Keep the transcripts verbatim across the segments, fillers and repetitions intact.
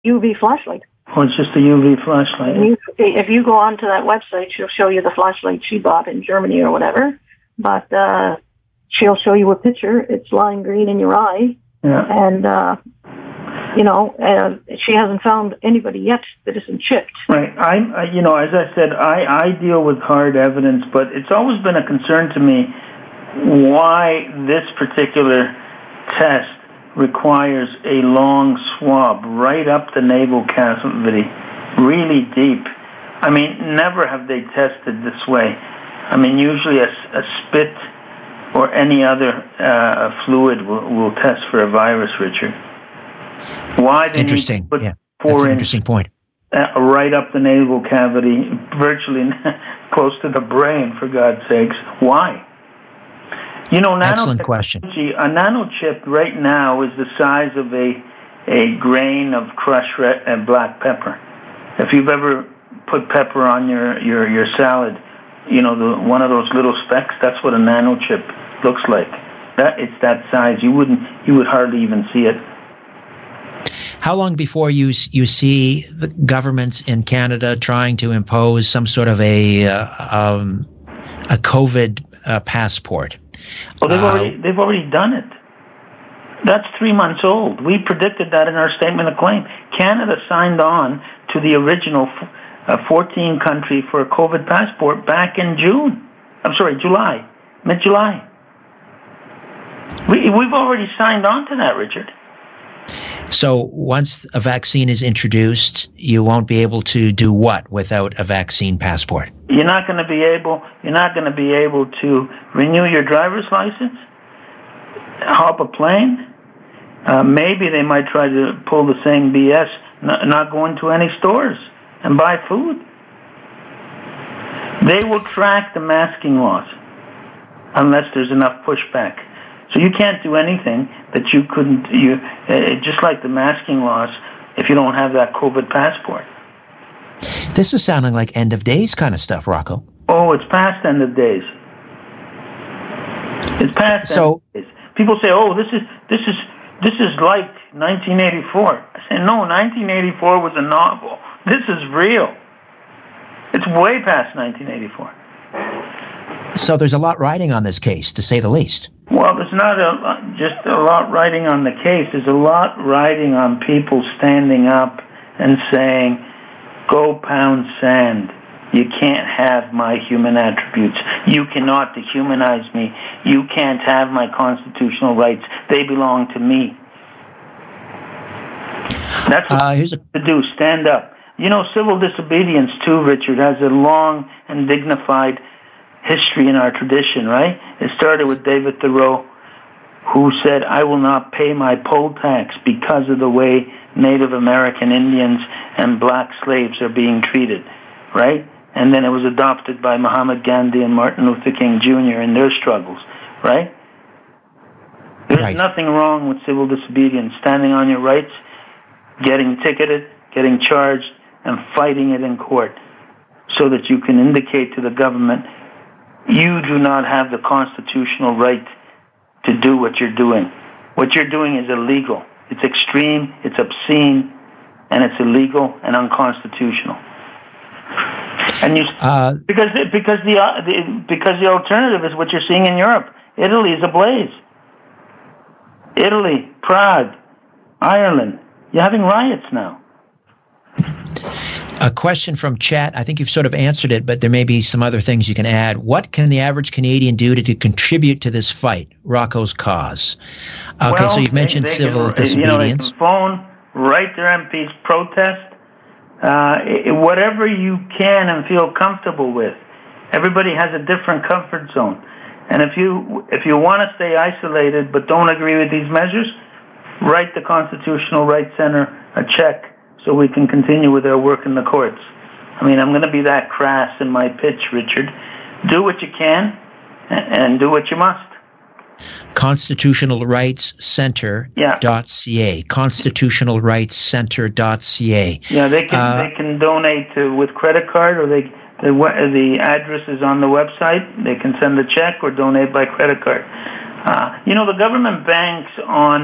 U V flashlight. Oh, it's just a U V flashlight. You, if you go onto that website, she'll show you the flashlight she bought in Germany or whatever. But uh, she'll show you a picture. It's lime green in your eye. Yeah. And, uh, you know, uh, she hasn't found anybody yet that isn't chipped. Right. I'm, uh, you know, as I said, I, I deal with hard evidence, but it's always been a concern to me why this particular test requires a long swab right up the navel cavity, really deep. I mean, never have they tested this way. I mean, usually a, a spit or any other uh, fluid will, will test for a virus, Richard. Why they interesting. need to put yeah, four that's an inch interesting point. Uh, right up the navel cavity, virtually close to the brain, for God's sakes. Why? You know, excellent question. A nanochip right now is the size of a a grain of crushed red and black pepper. If you've ever put pepper on your, your, your salad, you know, the, one of those little specks, that's what a nanochip looks like. That it's that size. You wouldn't, you would hardly even see it. How long before you you see the governments in Canada trying to impose some sort of a uh, um, a COVID uh, passport? Well, they've uh, already they've already done it. That's three months old. We predicted that in our statement of claim. Canada signed on to the original uh, fourteen country for a COVID passport back in June. I'm sorry, July, mid-July. We we've already signed on to that, Richard. So once a vaccine is introduced, you won't be able to do what without a vaccine passport? You're not going to be able. You're not going to be able to renew your driver's license, hop a plane. Uh, maybe they might try to pull the same B S, not, not go into any stores and buy food. They will track the masking laws unless there's enough pushback. So you can't do anything that you couldn't, you uh, just like the masking laws, if you don't have that COVID passport. This is sounding like end of days kind of stuff, Rocco. Oh, it's past end of days. It's past so, end of days. People say, "Oh, this is this is this is like nineteen eighty-four." I say, "No, nineteen eighty-four was a novel. This is real. It's way past nineteen eighty-four." So there's a lot riding on this case, to say the least. Well, there's not a, just a lot riding on the case. There's a lot riding on people standing up and saying, "Go pound sand. You can't have my human attributes. You cannot dehumanize me. You can't have my constitutional rights. They belong to me." That's what uh, here's a- to do. Stand up. You know, civil disobedience, too, Richard, has a long and dignified history in our tradition, right? It started with David Thoreau, who said, "I will not pay my poll tax because of the way Native American Indians and black slaves are being treated," right? And then it was adopted by Muhammad Gandhi and Martin Luther King Junior in their struggles, right? There's right. nothing wrong with civil disobedience, standing on your rights, getting ticketed, getting charged, and fighting it in court so that you can indicate to the government you do not have the constitutional right to do what you're doing. What you're doing is illegal. It's extreme, it's obscene, and it's illegal and unconstitutional. And you, uh, because because the, uh, the because the alternative is what you're seeing in Europe. Italy is ablaze. Italy, Prague, Ireland. You're having riots now. A question from chat. I think you've sort of answered it, but there may be some other things you can add. What can the average Canadian do to, to contribute to this fight, Rocco's cause? Okay, well, so you've mentioned they, they civil can, disobedience. You know, they can phone, write their M Ps, protest, uh, whatever you can and feel comfortable with. Everybody has a different comfort zone. And if you if you want to stay isolated but don't agree with these measures, write the Constitutional Rights Center a check so we can continue with our work in the courts. I mean, I'm going to be that crass in my pitch, Richard. Do what you can and do what you must. Constitutional Rights Center dot C A. Constitutional Rights Center dot C A. Yeah, they can uh, they can donate to, with credit card, or they the the address is on the website. They can send a check or donate by credit card. Uh, you know, the government banks on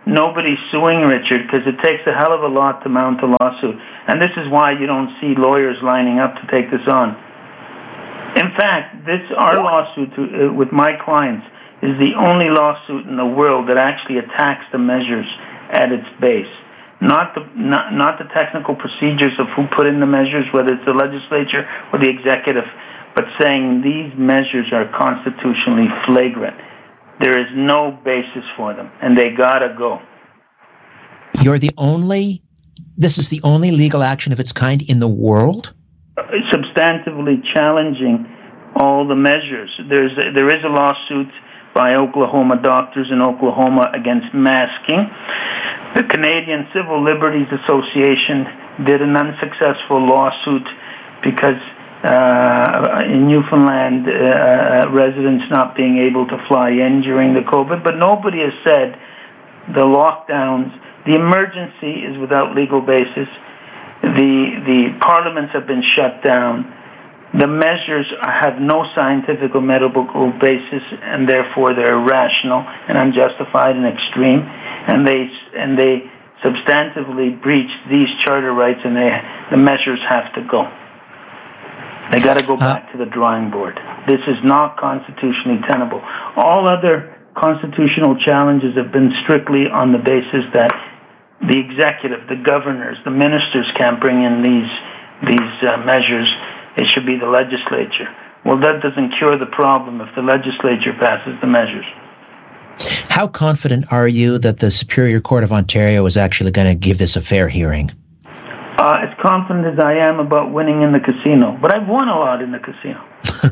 nobody's suing Richard because it takes a hell of a lot to mount a lawsuit. And this is why you don't see lawyers lining up to take this on. In fact, this our lawsuit to, uh, with my clients is the only lawsuit in the world that actually attacks the measures at its base. Not the not, not the technical procedures of who put in the measures, whether it's the legislature or the executive, but saying these measures are constitutionally flagrant. There is no basis for them, and they gotta go. You're the only, this is the only legal action of its kind in the world? Uh, substantively challenging all the measures. There's a, there is a lawsuit by Oklahoma doctors in Oklahoma against masking. The Canadian Civil Liberties Association did an unsuccessful lawsuit because uh, in Newfoundland, uh, residents not being able to fly in during the COVID, but nobody has said the lockdowns, the emergency is without legal basis. The the parliaments have been shut down. The measures have no scientific or medical basis, and therefore they're irrational and unjustified and extreme. And they and they substantively breach these charter rights, and they the measures have to go. They got to go back uh, to the drawing board. This is not constitutionally tenable. All other constitutional challenges have been strictly on the basis that the executive, the governors, the ministers can't bring in these these uh, measures. It should be the legislature. Well, that doesn't cure the problem if the legislature passes the measures. How confident are you that the Superior Court of Ontario is actually going to give this a fair hearing? Uh, as confident as I am about winning in the casino. But I've won a lot in the casino.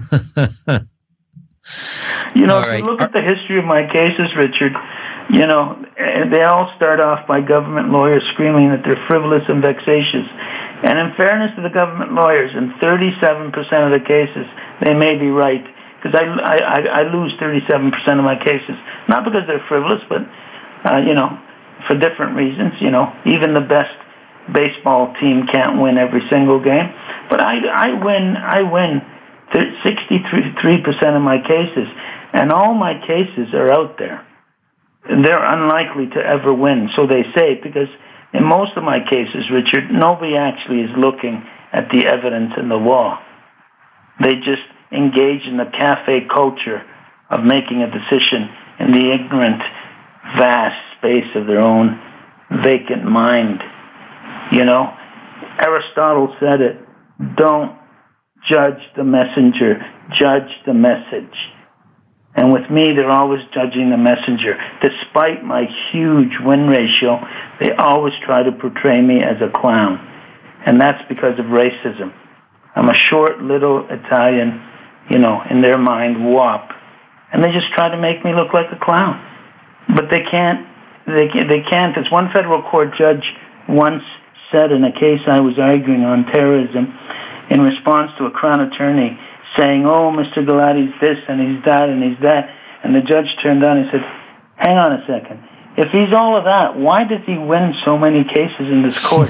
you know, all right. If you look at the history of my cases, Richard, you know, they all start off by government lawyers screaming that they're frivolous and vexatious. And in fairness to the government lawyers, in thirty-seven percent of the cases, they may be right. Because I, I, I lose thirty-seven percent of my cases. Not because they're frivolous, but, uh, you know, for different reasons. You know, even the best baseball team can't win every single game. But I, I win, I win sixty-three percent of my cases. And all my cases are out there. They're unlikely to ever win, so they say, because in most of my cases, Richard, nobody actually is looking at the evidence in the law. They just engage in the cafe culture of making a decision in the ignorant, vast space of their own vacant mind. You know, Aristotle said it, don't judge the messenger, judge the message. And with me, they're always judging the messenger. Despite my huge win ratio, they always try to portray me as a clown. And that's because of racism. I'm a short, little Italian, you know, in their mind, wop. And they just try to make me look like a clown. But they can't, they can't, they can't. As one federal court judge once said in a case I was arguing on terrorism, in response to a Crown attorney saying, oh, Mister Gulati's this and he's that and he's that. And the judge turned on and said, hang on a second. If he's all of that, why does he win so many cases in this court?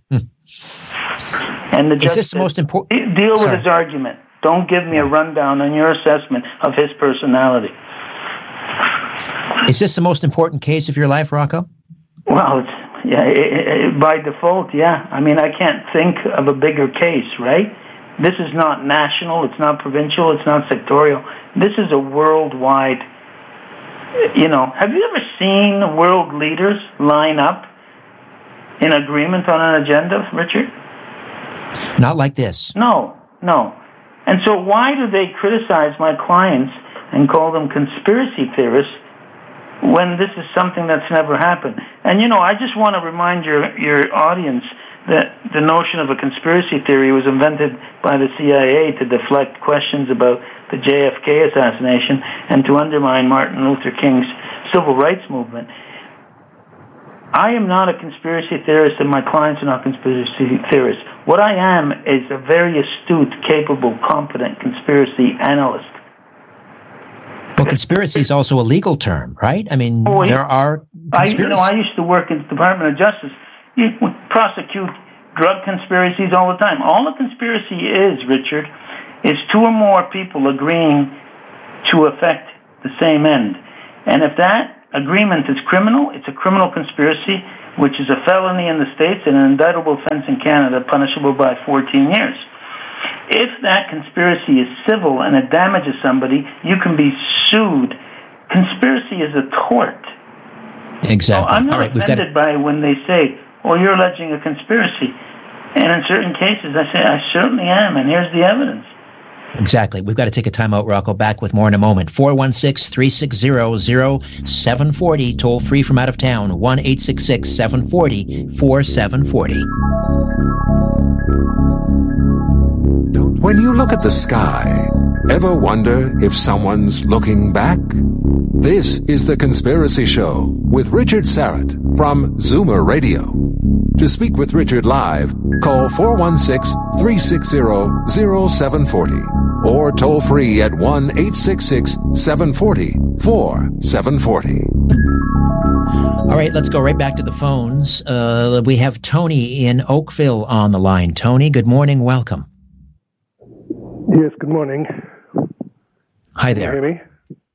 And the judge Is this said, the most important? Deal with Sorry. his argument. Don't give me a rundown on your assessment of his personality. Is this the most important case of your life, Rocco? Well, it's, yeah, it, it, by default, yeah. I mean, I can't think of a bigger case, right? This is not national, it's not provincial, it's not sectorial. This is a worldwide, you know, have you ever seen world leaders line up in agreement on an agenda, Richard? Not like this. No, no. And so why do they criticize my clients and call them conspiracy theorists when this is something that's never happened? And, you know, I just want to remind your, your audience that the notion of a conspiracy theory was invented by the C I A to deflect questions about the J F K assassination and to undermine Martin Luther King's civil rights movement. I am not a conspiracy theorist, and my clients are not conspiracy theorists. What I am is a very astute, capable, competent conspiracy analyst. Well, conspiracy is also a legal term, right? I mean, oh, there are conspiracies. I, you know, I used to work in the Department of Justice. You prosecute drug conspiracies all the time. All a conspiracy is, Richard, is two or more people agreeing to affect the same end. And if that agreement is criminal. It's a criminal conspiracy, which is a felony in the States and an indictable offense in Canada, punishable by fourteen years. If that conspiracy is civil and it damages somebody, you can be sued. Conspiracy is a tort. Exactly. So I'm not All right, offended by when they say, "Oh, you're alleging a conspiracy." And in certain cases, I say, "I certainly am, and here's the evidence." Exactly. We've got to take a time out, Rocco. Back with more in a moment. four one six, three six zero, zero seven four zero, toll free from out of town, one eight six six, seven four zero, four seven four zero. When you look at the sky, ever wonder if someone's looking back? This is The Conspiracy Show with Richard Syrett from Zoomer Radio. To speak with Richard live, call four one six, three six zero, zero seven four zero or toll free at one eight six six, seven four zero, four seven four zero. All right, let's go right back to the phones. Uh, we have Tony in Oakville on the line. Tony, good morning. Welcome. Yes, good morning. Hi there. Can you hear me?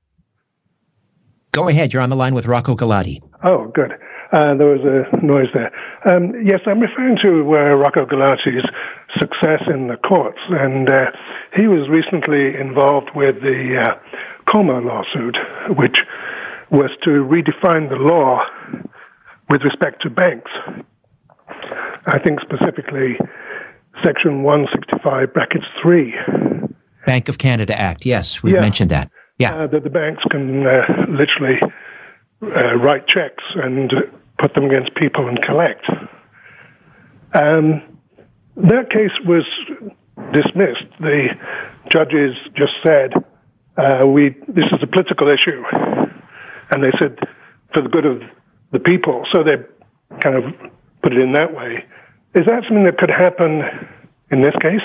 Go ahead. You're on the line with Rocco Galati. Oh, good. Uh, there was a noise there. Um, yes, I'm referring to uh, Rocco Galati's success in the courts, and uh, he was recently involved with the uh, Coma lawsuit, which was to redefine the law with respect to banks. I think specifically Section one sixty-five, brackets three. Bank of Canada Act. Yes, we've yeah. mentioned that. Yeah. Uh, that the banks can uh, literally uh, write checks and put them against people and collect. Um, that case was dismissed. The judges just said, uh, "We this is a political issue," and they said, "for the good of the people." So they kind of put it in that way. Is that something that could happen in this case?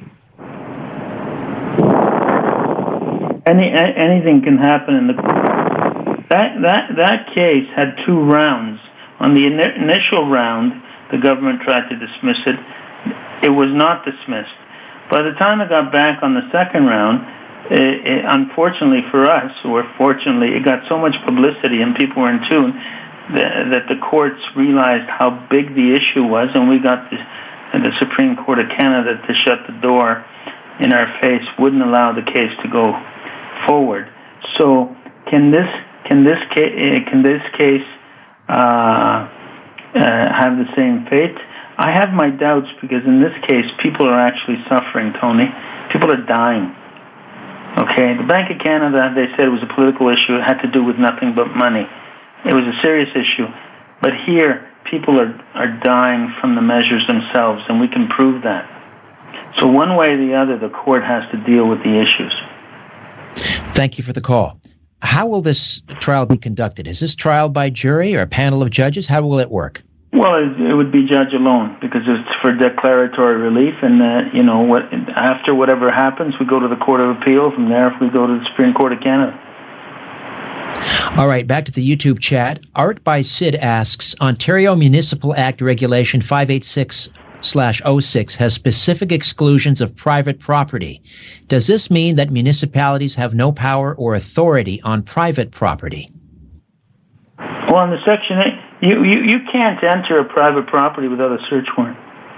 Any anything can happen in the that that that case had two rounds. On the in, initial round, the government tried to dismiss it. It was not dismissed. By the time it got back on the second round, it, it, unfortunately for us, or fortunately, it got so much publicity and people were in tune that, that the courts realized how big the issue was, and we got the, the Supreme Court of Canada to shut the door in our face, wouldn't allow the case to go forward. So, can this can this case can this case uh, uh, have the same fate? I have my doubts because in this case, people are actually suffering. Tony, people are dying. Okay, the Bank of Canada, they said it was a political issue. It had to do with nothing but money. It was a serious issue. But here, people are, are dying from the measures themselves, and we can prove that. So one way or the other, the court has to deal with the issues. Thank you for the call. How will this trial be conducted? Is this trial by jury or a panel of judges? How will it work? Well, it, it would be judge alone because it's for declaratory relief, and uh, you know what? After whatever happens, we go to the Court of Appeal. From there, if we go to the Supreme Court of Canada. All right, back to the YouTube chat. Art by Sid asks, Ontario Municipal Act Regulation five eighty-six slash oh six has specific exclusions of private property. Does this mean that municipalities have no power or authority on private property? Well, in the Section eight, you, you, you can't enter a private property without a search warrant.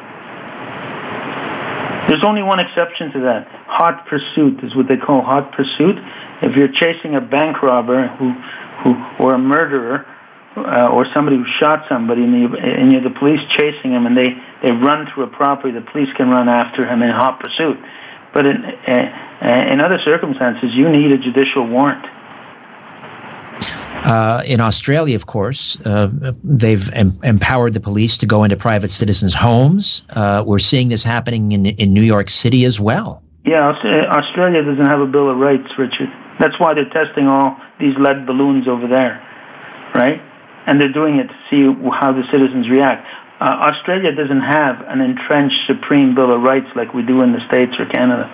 There's only one exception to that. Hot pursuit is what they call hot pursuit. If you're chasing a bank robber who, who or a murderer uh, or somebody who shot somebody and, you, and you're the police chasing him and they, they run through a property, the police can run after him in hot pursuit. But in, uh, in other circumstances, you need a judicial warrant. Uh, in Australia, of course, uh, they've em- empowered the police to go into private citizens' homes. Uh, we're seeing this happening in, in New York City as well. Yeah, Australia doesn't have a Bill of Rights, Richard. That's why they're testing all these lead balloons over there, right? And they're doing it to see how the citizens react. Uh, Australia doesn't have an entrenched Supreme Bill of Rights like we do in the States or Canada.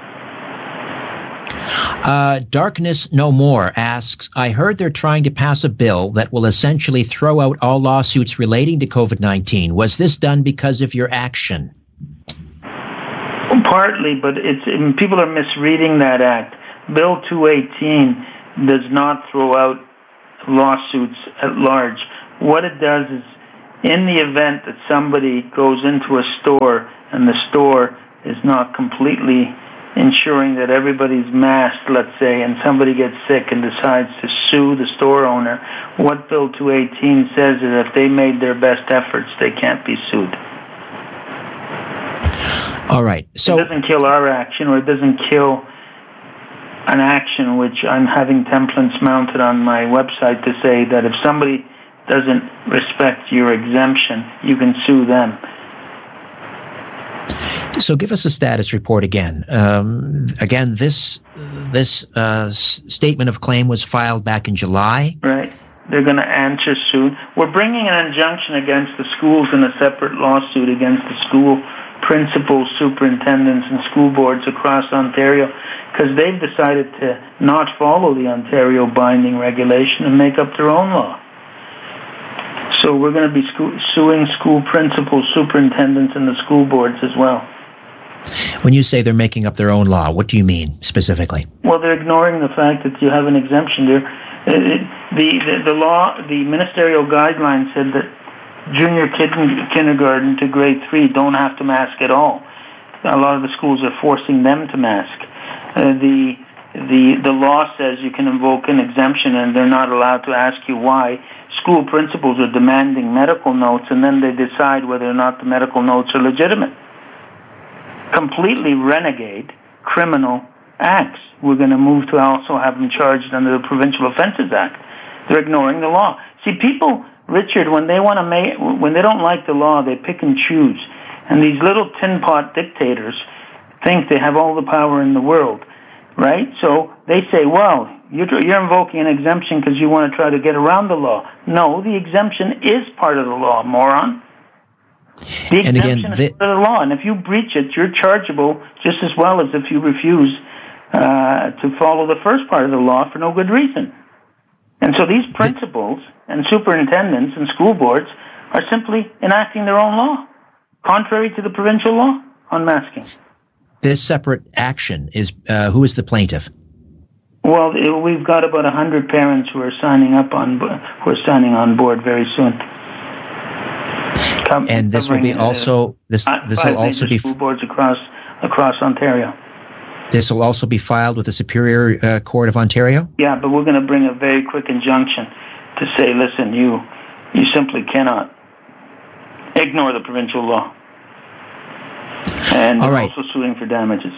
Uh, Darkness No More asks, I heard they're trying to pass a bill that will essentially throw out all lawsuits relating to COVID nineteen. Was this done because of your action? Partly, but it's people are misreading that act. Bill two eighteen does not throw out lawsuits at large. What it does is, in the event that somebody goes into a store and the store is not completely ensuring that everybody's masked, let's say, and somebody gets sick and decides to sue the store owner, what Bill two eighteen says is if they made their best efforts, they can't be sued. All right. So it doesn't kill our action, or it doesn't kill an action which I'm having templates mounted on my website to say that if somebody doesn't respect your exemption, you can sue them. So give us a status report again. Um, again, this this uh, s- statement of claim was filed back in July. Right. They're going to answer soon. We're bringing an injunction against the schools in a separate lawsuit against the school principals, superintendents, and school boards across Ontario because they've decided to not follow the Ontario binding regulation and make up their own law. So we're going to be sco- suing school principals, superintendents, and the school boards as well. When you say they're making up their own law, what do you mean specifically? Well, they're ignoring the fact that you have an exemption there. It, the, the the law, the ministerial guidelines said that junior kid, kindergarten to grade three don't have to mask at all. A lot of the schools are forcing them to mask. Uh, the the the law says you can invoke an exemption, and they're not allowed to ask you why. School principals are demanding medical notes, and then they decide whether or not the medical notes are legitimate. Completely renegade criminal acts. We're going to move to also have them charged under the Provincial Offences Act. They're ignoring the law. See, people, Richard, when they want to make, when they don't like the law, they pick and choose. And these little tin pot dictators think they have all the power in the world, right? So they say, well, you're, you're invoking an exemption because you want to try to get around the law. No, the exemption is part of the law, moron. The and exemption again, is part of the law, and if you breach it, you're chargeable just as well as if you refuse uh, to follow the first part of the law for no good reason. And so these principals and superintendents and school boards are simply enacting their own law, contrary to the provincial law on masking. This separate action is, uh, who is the plaintiff? Well, it, we've got about a hundred parents who are signing up on, who are signing on board very soon. Come, and this will be also this. This will also be school boards across across Ontario. This will also be filed with the Superior uh, Court of Ontario? Yeah, but we're going to bring a very quick injunction to say, listen, you you simply cannot ignore the provincial law. And All we're right. also suing for damages.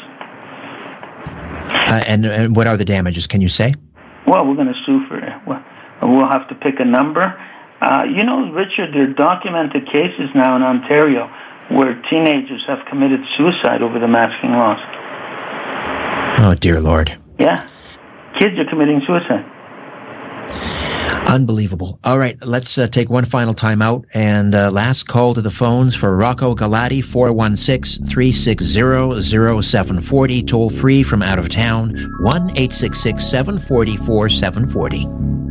Uh, and, and what are the damages? Can you say? Well, we're going to sue for it. Well, we'll have to pick a number. Uh, you know, Richard, there are documented cases now in Ontario where teenagers have committed suicide over the masking laws. Oh, dear Lord. Yeah. Kids are committing suicide. Unbelievable. All right, let's uh, take one final time out. And uh, last call to the phones for Rocco Galati, four one six, three six zero, zero seven four zero, toll free from out of town, one eight six six, seven four four, seven four zero.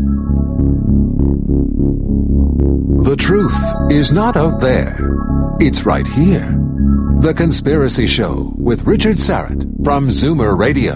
The truth is not out there. It's right here. The Conspiracy Show with Richard Syrett from Zoomer Radio.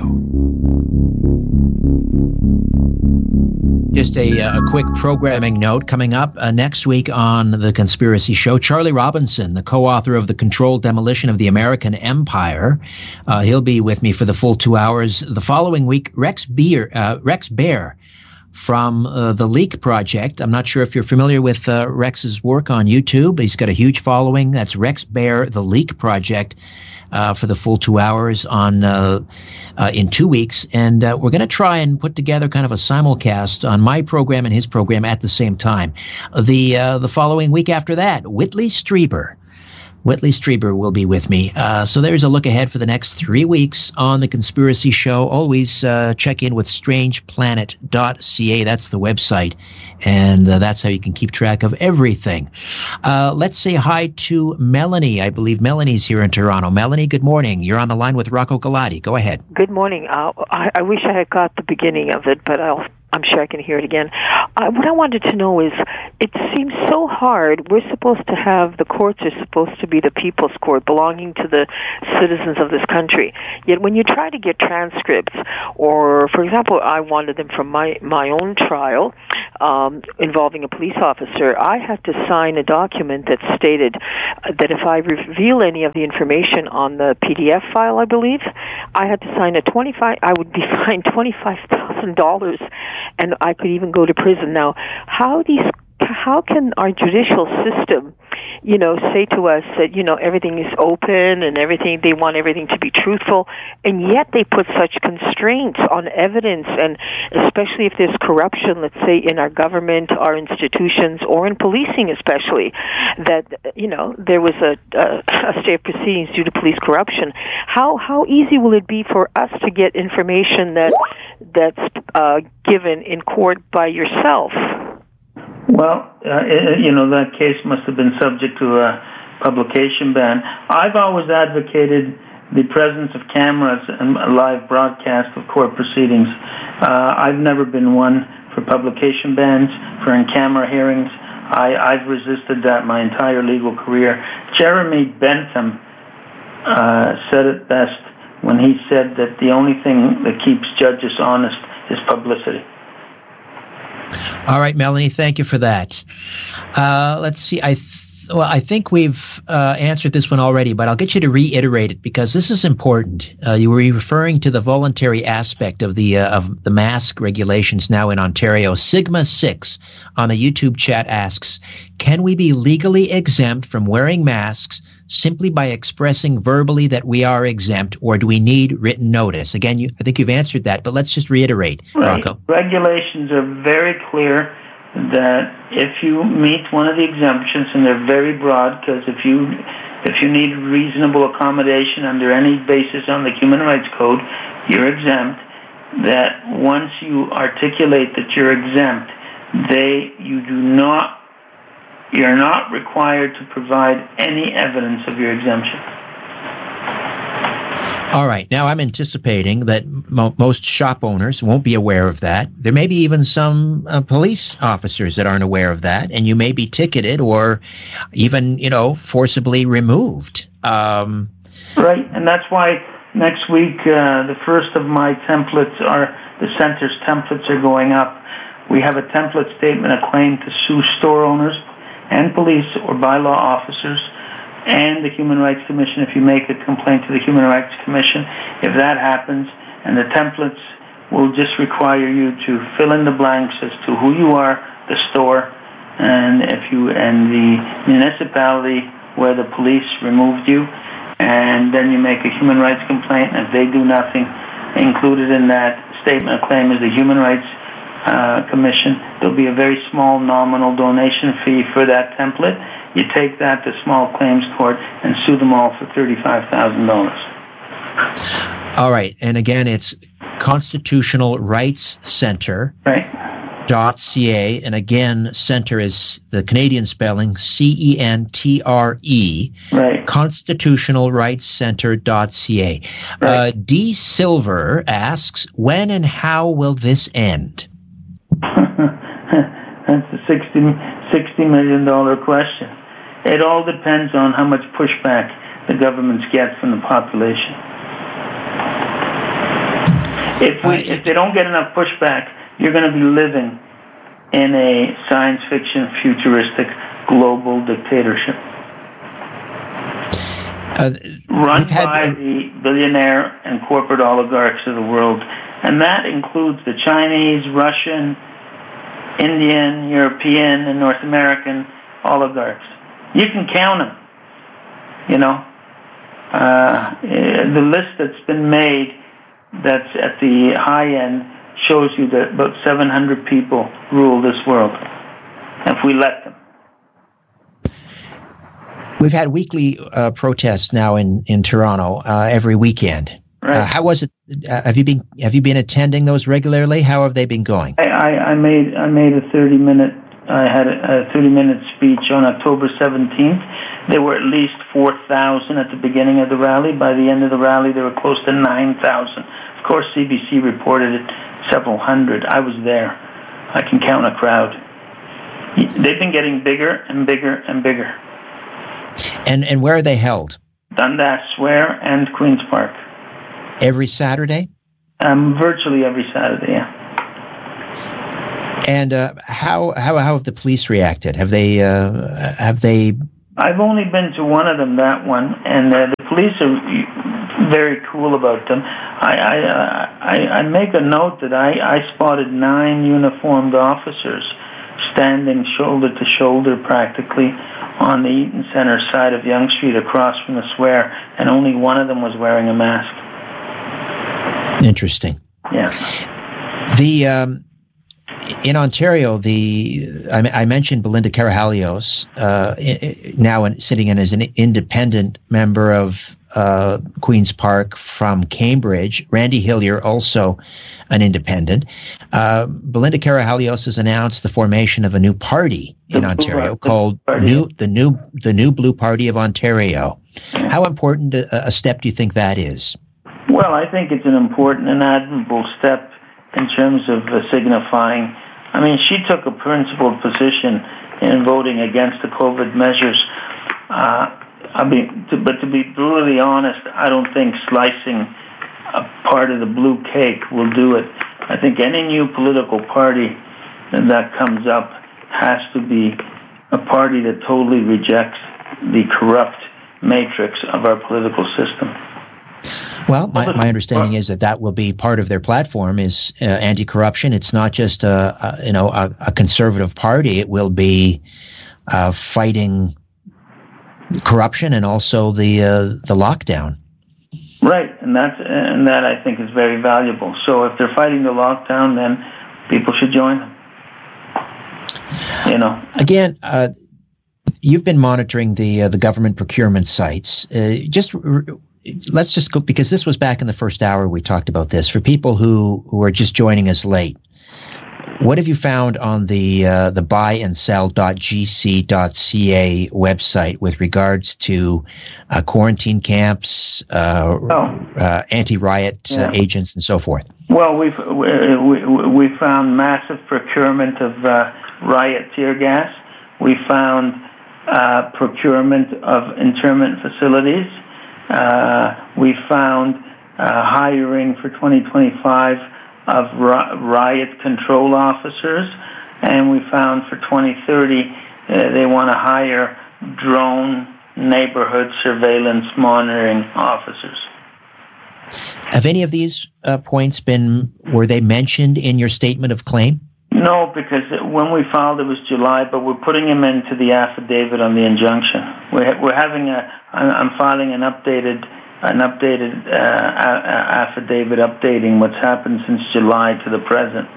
Just a, a quick programming note coming up uh, next week on The Conspiracy Show. Charlie Robinson, the co-author of The Controlled Demolition of the American Empire. Uh, he'll be with me for the full two hours. The following week, Rex Beer, uh, Rex Bear from uh, the Leak Project. I'm not sure if you're familiar with uh, Rex's work on YouTube. He's got a huge following. That's Rex Bear, the Leak Project. Uh, for the full two hours on uh, uh, in two weeks. And uh, we're going to try and put together kind of a simulcast on my program and his program at the same time. The uh, the following week after that, Whitley Strieber. Whitley Strieber will be with me. Uh, so there's a look ahead for the next three weeks on The Conspiracy Show. Always uh, check in with strange planet dot c a. That's the website. And uh, that's how you can keep track of everything. Uh, let's say hi to Melanie. I believe Melanie's here in Toronto. Melanie, good morning. You're on the line with Rocco Galati. Go ahead. Good morning. Uh, I, I wish I had caught the beginning of it, but I'll I'm sure I can hear it again. Uh, what I wanted to know is, it seems so hard. We're supposed to have, the courts are supposed to be the people's court, belonging to the citizens of this country. Yet when you try to get transcripts, or, for example, I wanted them from my, my own trial um, involving a police officer, I had to sign a document that stated that if I reveal any of the information on the P D F file, I believe, I had to sign a twenty-five, I would be fined twenty-five thousand dollars, and I could even go to prison. Now, how these, how can our judicial system, you know, say to us that, you know, everything is open and everything, they want everything to be truthful, and yet they put such constraints on evidence, and especially if there's corruption, let's say in our government, our institutions, or in policing especially, that, you know, there was a, a, a stay of proceedings due to police corruption. How how easy will it be for us to get information that that's uh, given in court by yourself? Well, uh, you know, that case must have been subject to a publication ban. I've always advocated the presence of cameras and a live broadcast of court proceedings. Uh, I've never been one for publication bans, for in-camera hearings. I, I've resisted that my entire legal career. Jeremy Bentham uh, said it best when he said that the only thing that keeps judges honest is publicity. All right, Melanie, thank you for that. Uh, let's see. I th- well, I think we've uh, answered this one already, but I'll get you to reiterate it because this is important. Uh, you were referring to the voluntary aspect of the uh, of the mask regulations now in Ontario. Sigma six on the YouTube chat asks, can we be legally exempt from wearing masks simply by expressing verbally that we are exempt, or do we need written notice? Again, you, I think you've answered that, but let's just reiterate, right. Rocco. Regulations are very clear that if you meet one of the exemptions, and they're very broad, because if you if you need reasonable accommodation under any basis on the Human Rights Code, you're exempt. That once you articulate that you're exempt, they you do not You're not required to provide any evidence of your exemption. All right. Now, I'm anticipating that mo- most shop owners won't be aware of that. There may be even some uh, police officers that aren't aware of that, and you may be ticketed or even, you know, forcibly removed. Um, right. And that's why next week, uh, the first of my templates are, the center's templates are going up. We have a template statement of claim to sue store owners and police or bylaw officers and the Human Rights Commission if you make a complaint to the Human Rights Commission. If that happens, and the templates will just require you to fill in the blanks as to who you are, the store, and if you and the municipality where the police removed you, and then you make a human rights complaint, and if they do nothing, included in that statement of claim is the Human Rights Uh, commission. There'll be a very small nominal donation fee for that template. You take that to small claims court and sue them all for thirty-five thousand dollars. All right. And again, it's Constitutional Rights Center. Right. Dot .ca, and again, center is the Canadian spelling, C E N T R E. Right. Constitutional Rights Center dot C A. Right. Uh, D. Silver asks, when and how will this end? That's a sixty million dollars question. It all depends on how much pushback the governments get from the population. If we, if they don't get enough pushback, you're going to be living in a science fiction, futuristic, global dictatorship. Uh, Run had, by the billionaire and corporate oligarchs of the world. And that includes the Chinese, Russian, Indian, European, and North American oligarchs. You can count them. You know, uh, the list that's been made that's at the high end shows you that about seven hundred people rule this world, if we let them. We've had weekly uh, protests now in in Toronto uh, every weekend. Right. Uh, how was it? Uh, have you been Have you been attending those regularly? How have they been going? I, I, I made I made a thirty minute I had a thirty minute speech on October seventeenth. There were at least four thousand at the beginning of the rally. By the end of the rally, there were close to nine thousand. Of course, C B C reported it several hundred. I was there. I can count a crowd. They've been getting bigger and bigger and bigger. And and where are they held? Dundas Square and Queen's Park. Every Saturday? Um, virtually every Saturday, yeah. And uh, how how how have the police reacted? Have they uh, have they? I've only been to one of them, that one, and uh, the police are very cool about them. I I, uh, I I make a note that I, I spotted nine uniformed officers standing shoulder to shoulder, practically, on the Eaton Centre side of Yonge Street, across from the square, and only one of them was wearing a mask. Interesting. Yeah. The um, in Ontario, the I, I mentioned Belinda Karahalios, uh, now in, sitting in as an independent member of uh, Queen's Park from Cambridge. Randy Hillier, also an independent. Uh, Belinda Karahalios has announced the formation of a new party in the Ontario called New the New the New Blue Party of Ontario. How important a, a step do you think that is? Well, I think it's an important and admirable step in terms of uh, signifying. I mean, she took a principled position in voting against the COVID measures. Uh, I mean, to, but to be brutally honest, I don't think slicing a part of the blue cake will do it. I think any new political party that comes up has to be a party that totally rejects the corrupt matrix of our political system. Well, my, my understanding is that that will be part of their platform is uh, anti-corruption. It's not just a, a you know a, a conservative party. It will be uh, fighting corruption and also the uh, the lockdown. Right, and that's and that I think is very valuable. So if they're fighting the lockdown, then people should join them. You know. Again, uh, you've been monitoring the uh, the government procurement sites. Uh, just. R- Let's just go, because this was back in the first hour we talked about this. For people who, who are just joining us late, what have you found on the uh, the buy and sell dot g c dot c a website with regards to uh, quarantine camps, uh, oh. uh, anti-riot yeah. uh, agents, and so forth? Well, we've we, we, we found massive procurement of uh, riot tear gas. We found uh, procurement of internment facilities. Uh, we found uh, hiring for twenty twenty-five of ri- riot control officers, and we found for twenty thirty uh, they want to hire drone neighborhood surveillance monitoring officers. Have any of these uh, points been, were they mentioned in your statement of claim? No, because when we filed it was July, but we're putting them into the affidavit on the injunction. We're we're having a I'm filing an updated an updated uh, affidavit updating what's happened since July to the present.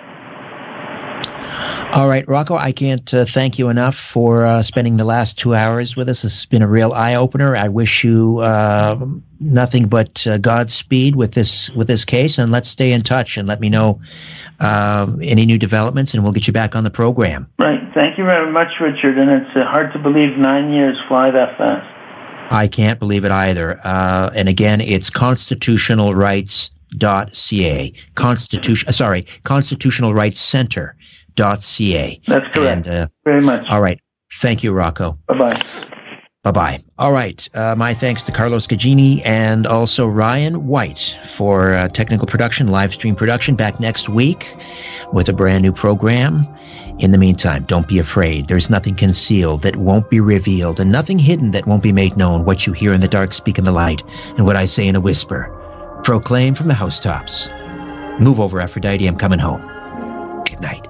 All right, Rocco, I can't uh, thank you enough for uh, spending the last two hours with us. This has been a real eye-opener. I wish you uh, nothing but uh, Godspeed with this with this case, and let's stay in touch and let me know uh, any new developments, and we'll get you back on the program. Right. Thank you very much, Richard, and it's uh, hard to believe nine years fly that fast. I can't believe it either. Uh, and again, it's constitutional rights dot c a. Constitution, sorry, Constitutional Rights Center. Dot ca. That's correct. And, uh, very much. All right. Thank you, Rocco. Bye-bye. Bye-bye. All right. Uh, my thanks to Carlos Gagini and also Ryan White for uh, technical production, live stream production. Back next week with a brand new program. In the meantime, don't be afraid. There's nothing concealed that won't be revealed and nothing hidden that won't be made known. What you hear in the dark, speak in the light, and what I say in a whisper, proclaim from the housetops. Move over, Aphrodite. I'm coming home. Good night.